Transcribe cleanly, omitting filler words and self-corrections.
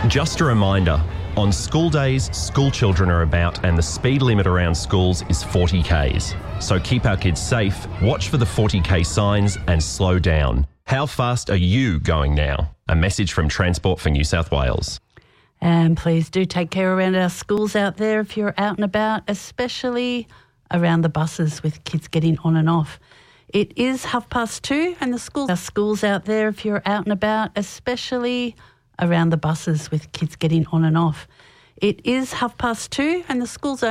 Just a reminder, on school days, school children are about and the speed limit around schools is 40 k's. So keep our kids safe, watch for the 40k signs and slow down. How fast are you going now? A message from Transport for New South Wales. And please do take care around our schools out there if you're out and about, especially around the buses with kids getting on and off. It is 2:30 and our schools out there if you're out and about, especially around the buses with kids getting on and off. It is 2:30 and the schools